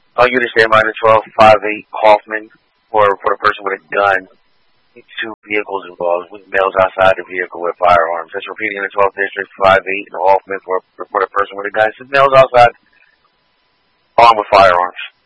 Unit standby to 1258 Hoffman for the person with a gun. Two vehicles involved with males outside the vehicle with firearms. That's repeating in the 12th District, 58 in Hoffman for the person with a gun. It's males outside armed with firearms.